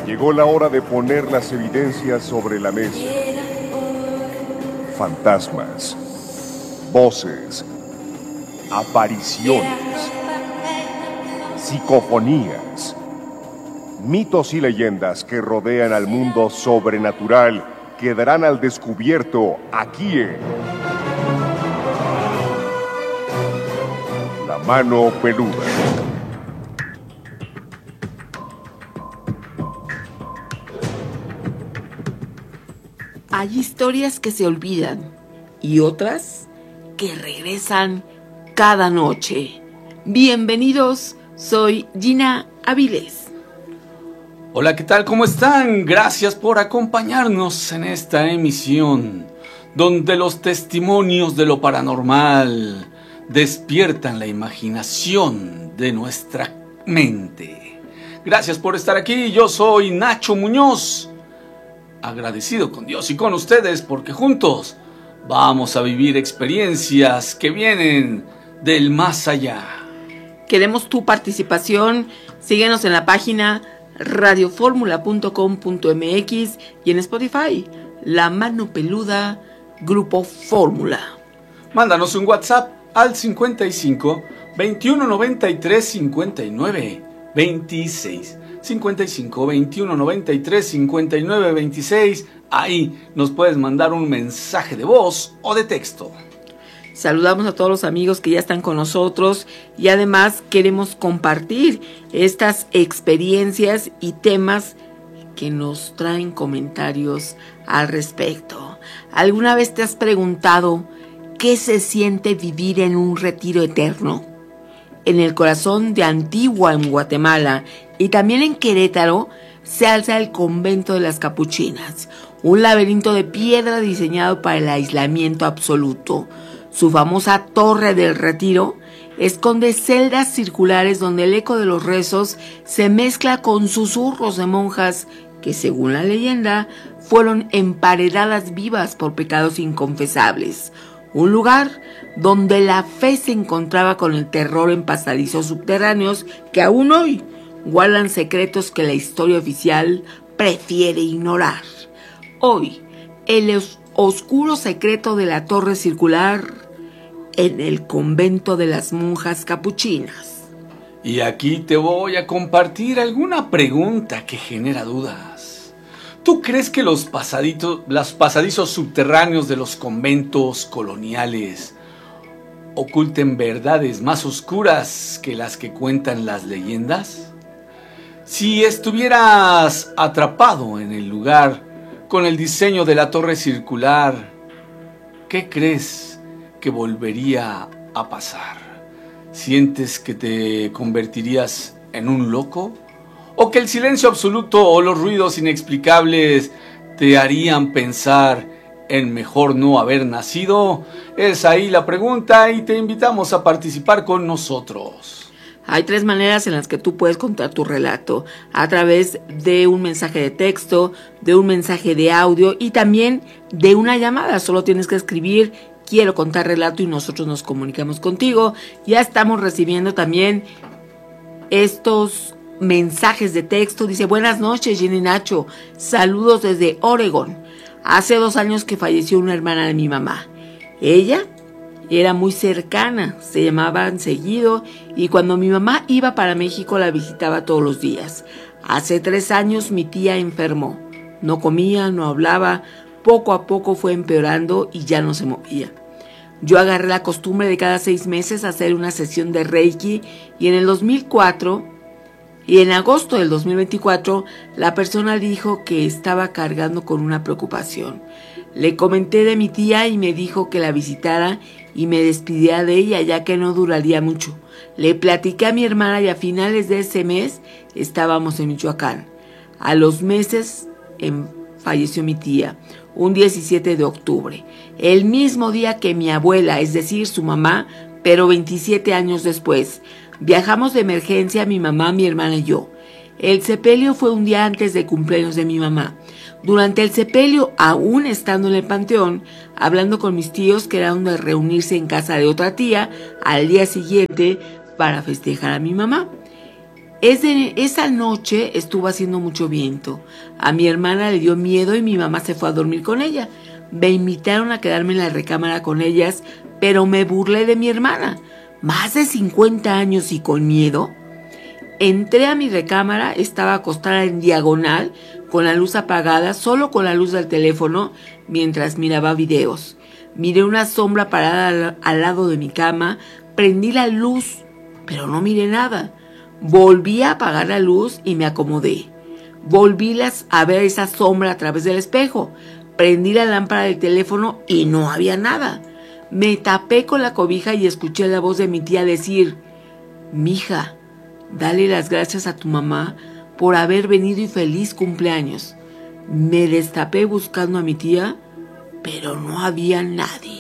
Llegó la hora de poner las evidencias sobre la mesa. Fantasmas, voces, apariciones, psicofonías, mitos y leyendas que rodean al mundo sobrenatural quedarán al descubierto aquí en La Mano Peluda. Hay historias que se olvidan y otras que regresan cada noche. Bienvenidos, soy Gina Avilés. Hola, ¿qué tal? ¿Cómo están? Gracias por acompañarnos en esta emisión, donde los testimonios de lo paranormal despiertan la imaginación de nuestra mente. Gracias por estar aquí, yo soy Nacho Muñoz, agradecido con Dios y con ustedes porque juntos vamos a vivir experiencias que vienen del más allá. Queremos tu participación, síguenos en la página radioformula.com.mx y en Spotify, La Mano Peluda, Grupo Fórmula. Mándanos un WhatsApp al 55 21 93 59 26. 55 21 93 59 26. Ahí nos puedes mandar un mensaje de voz o de texto. Saludamos a todos los amigos que ya están con nosotros y además queremos compartir estas experiencias y temas que nos traen comentarios al respecto. ¿Alguna vez te has preguntado qué se siente vivir en un retiro eterno? En el corazón de Antigua, en Guatemala, y también en Querétaro, se alza el convento de las Capuchinas, un laberinto de piedra diseñado para el aislamiento absoluto. Su famosa Torre del Retiro esconde celdas circulares donde el eco de los rezos se mezcla con susurros de monjas que, según la leyenda, fueron emparedadas vivas por pecados inconfesables. Un lugar donde la fe se encontraba con el terror en pasadizos subterráneos que aún hoy guardan secretos que la historia oficial prefiere ignorar. Hoy, el oscuro secreto de la torre circular en el convento de las monjas capuchinas. Y aquí te voy a compartir alguna pregunta que genera dudas. ¿Tú crees que los pasadizos subterráneos de los conventos coloniales oculten verdades más oscuras que las que cuentan las leyendas? Si estuvieras atrapado en el lugar con el diseño de la torre circular, ¿qué crees que volvería a pasar? ¿Sientes que te convertirías en un loco? ¿O que el silencio absoluto o los ruidos inexplicables te harían pensar en mejor no haber nacido? Es ahí la pregunta y te invitamos a participar con nosotros. Hay 3 maneras en las que tú puedes contar tu relato: a través de un mensaje de texto, de un mensaje de audio y también de una llamada. Solo tienes que escribir "quiero contar relato" y nosotros nos comunicamos contigo. Ya estamos recibiendo también estos mensajes de texto. Dice: buenas noches, Jenny Nacho, saludos desde Oregón. Hace 2 años que falleció una hermana de mi mamá. Ella era muy cercana, se llamaban seguido y cuando mi mamá iba para México la visitaba todos los días. Hace 3 años mi tía enfermó, no comía, no hablaba, poco a poco fue empeorando y ya no se movía. Yo agarré la costumbre de cada 6 meses hacer una sesión de Reiki y en el 2004 y en agosto del 2024 la persona dijo que estaba cargando con una preocupación. Le comenté de mi tía y me dijo que la visitara y me despidiera de ella ya que no duraría mucho. Le platiqué a mi hermana y a finales de ese mes estábamos en Michoacán. A los meses falleció mi tía, un 17 de octubre, el mismo día que mi abuela, es decir, su mamá, pero 27 años después. Viajamos de emergencia mi mamá, mi hermana y yo. El sepelio fue un día antes del cumpleaños de mi mamá. Durante el sepelio, aún estando en el panteón, hablando con mis tíos, quedaron de reunirse en casa de otra tía al día siguiente para festejar a mi mamá. Esa noche estuvo haciendo mucho viento. A mi hermana le dio miedo y mi mamá se fue a dormir con ella. Me invitaron a quedarme en la recámara con ellas, pero me burlé de mi hermana. ¿Más de 50 años y con miedo? Entré a mi recámara, estaba acostada en diagonal, con la luz apagada, solo con la luz del teléfono, mientras miraba videos. Miré una sombra parada al lado de mi cama, prendí la luz, pero no miré nada. Volví a apagar la luz y me acomodé. Volví a ver esa sombra a través del espejo. Prendí la lámpara del teléfono y no había nada. Me tapé con la cobija y escuché la voz de mi tía decir: mija, dale las gracias a tu mamá por haber venido y feliz cumpleaños. Me destapé buscando a mi tía, pero no había nadie.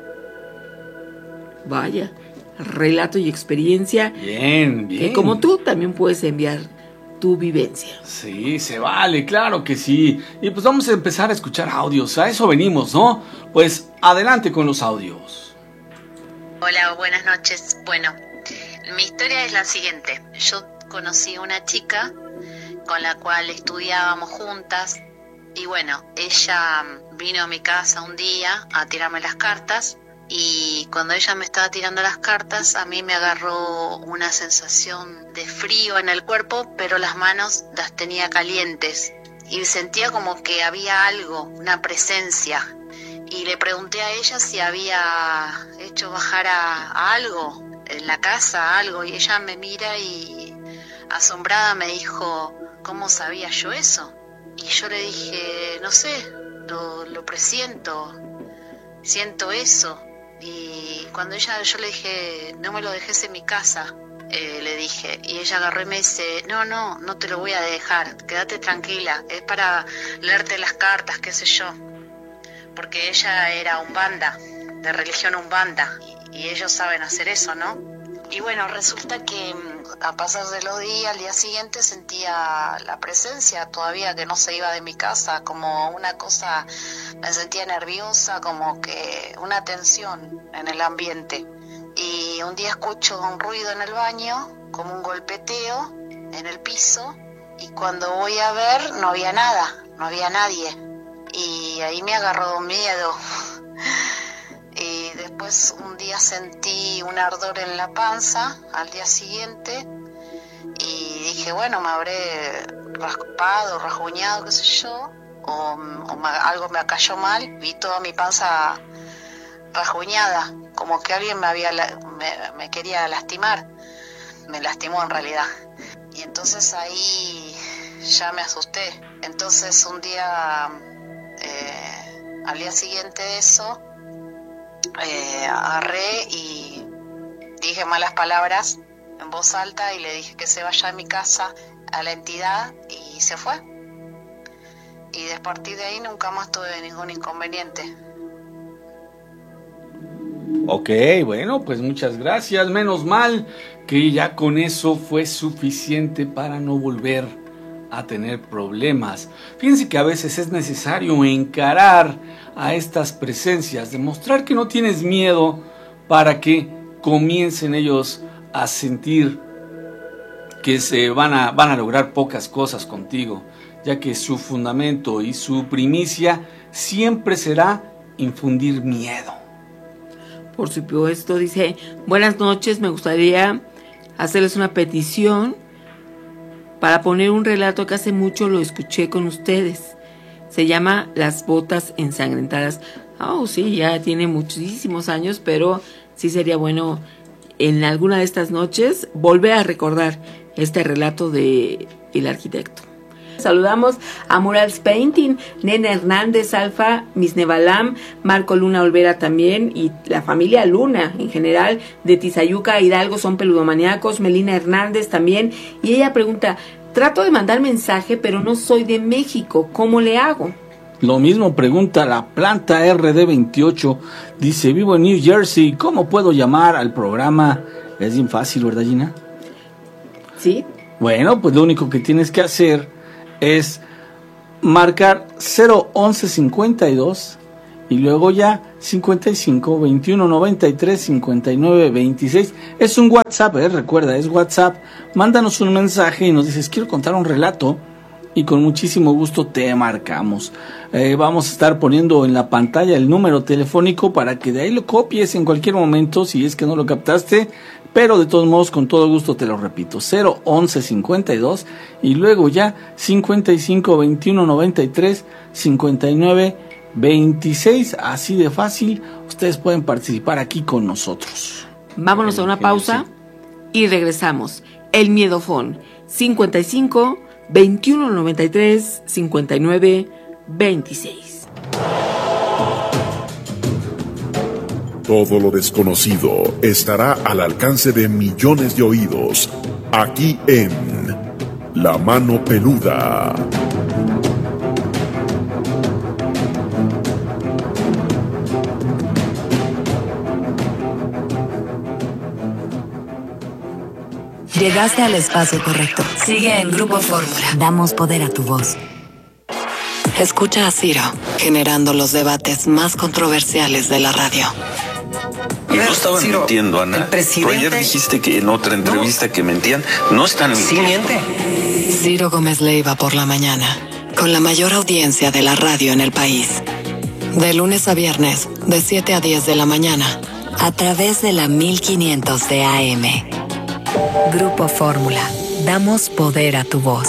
Vaya, relato y experiencia. Bien, bien. Que como tú también puedes enviar tu vivencia. Sí, se vale, claro que sí. Y pues vamos a empezar a escuchar audios. A eso venimos, ¿no? Pues adelante con los audios. Hola, buenas noches. Bueno, mi historia es la siguiente. Yo conocí a una chica con la cual estudiábamos juntas. Y bueno, ella vino a mi casa un día a tirarme las cartas. Y cuando ella me estaba tirando las cartas, a mí me agarró una sensación de frío en el cuerpo, pero las manos las tenía calientes. Y sentía como que había algo, una presencia. Y le pregunté a ella si había hecho bajar a algo en la casa, algo. Y ella me mira y asombrada me dijo: ¿cómo sabía yo eso? Y yo le dije: no sé, lo presiento, siento eso. Y cuando yo le dije: no me lo dejes en mi casa, le dije, y ella agarró y me dice: no te lo voy a dejar, quédate tranquila, es para leerte las cartas, qué sé yo, porque ella era umbanda, de religión umbanda, y ellos saben hacer eso, ¿no? Y bueno, resulta que a pasar de los días, al día siguiente sentía la presencia todavía que no se iba de mi casa, como una cosa, me sentía nerviosa, como que una tensión en el ambiente. Y un día escucho un ruido en el baño, como un golpeteo en el piso, y cuando voy a ver no había nada, no había nadie. Y ahí me agarró miedo. Y después un día sentí un ardor en la panza al día siguiente y dije, bueno, me habré raspado, rasguñado, qué sé yo, o algo me cayó mal. Vi toda mi panza rasguñada, como que alguien me quería lastimar. Me lastimó en realidad. Y entonces ahí ya me asusté. Entonces un día, al día siguiente de eso, agarré y dije malas palabras en voz alta y le dije que se vaya de mi casa a la entidad y se fue. Y a partir de ahí nunca más tuve ningún inconveniente. Ok, bueno, pues muchas gracias. Menos mal que ya con eso fue suficiente para no volver a tener problemas. Fíjense que a veces es necesario encarar a estas presencias, demostrar que no tienes miedo para que comiencen ellos a sentir que se van a lograr pocas cosas contigo, ya que su fundamento y su primicia siempre será infundir miedo. Por supuesto, dice: buenas noches, me gustaría hacerles una petición para poner un relato que hace mucho lo escuché con ustedes. Se llama Las botas ensangrentadas. Oh, sí, ya tiene muchísimos años, pero sí sería bueno en alguna de estas noches volver a recordar este relato de El Arquitecto. Saludamos a Murals Painting, Nena Hernández, Alfa, Miss Nevalam, Marco Luna Olvera también, y la familia Luna en general, de Tizayuca, Hidalgo, son peludomaníacos, Melina Hernández también, y ella pregunta: trato de mandar mensaje, pero no soy de México, ¿cómo le hago? Lo mismo pregunta la planta RD28, dice: vivo en New Jersey, ¿cómo puedo llamar al programa? Es bien fácil, ¿verdad, Gina? Sí. Bueno, pues lo único que tienes que hacer es marcar 01152 y luego ya 55 21 93 59 26. Es un WhatsApp, recuerda, es WhatsApp. Mándanos un mensaje y nos dices, quiero contar un relato, y con muchísimo gusto te marcamos. Vamos a estar poniendo en la pantalla el número telefónico para que de ahí lo copies en cualquier momento si es que no lo captaste, pero de todos modos con todo gusto te lo repito, 011 52 y luego ya 55 21 93 59 26, así de fácil. Ustedes pueden participar aquí con nosotros. Vámonos a una pausa y regresamos. El Miedofón 55 21 93 59 26. Todo lo desconocido estará al alcance de millones de oídos, aquí en La Mano Peluda. Llegaste al espacio correcto. Sigue en Grupo Fórmula. Damos poder a tu voz. Escucha a Ciro, generando los debates más controversiales de la radio. Y no estaban mintiendo, Ana. Pero ayer dijiste que en otra entrevista que mentían. No están mintiendo. Sí miente. Ciro Gómez Leiva por la mañana, con la mayor audiencia de la radio en el país. De lunes a viernes, de 7 a 10 de la mañana, a través de la 1500 de AM. Grupo Fórmula. Damos poder a tu voz.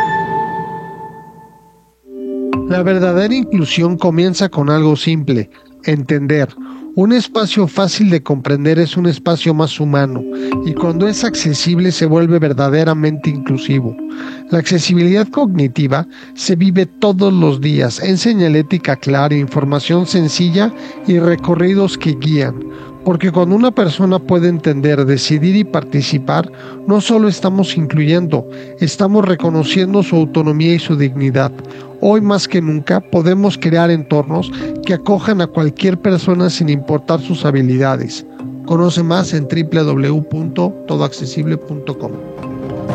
La verdadera inclusión comienza con algo simple: entender. Un espacio fácil de comprender es un espacio más humano, y cuando es accesible se vuelve verdaderamente inclusivo. La accesibilidad cognitiva se vive todos los días en señalética clara, información sencilla y recorridos que guían. Porque cuando una persona puede entender, decidir y participar, no solo estamos incluyendo, estamos reconociendo su autonomía y su dignidad. Hoy más que nunca podemos crear entornos que acojan a cualquier persona sin importar sus habilidades. Conoce más en www.todoaccesible.com.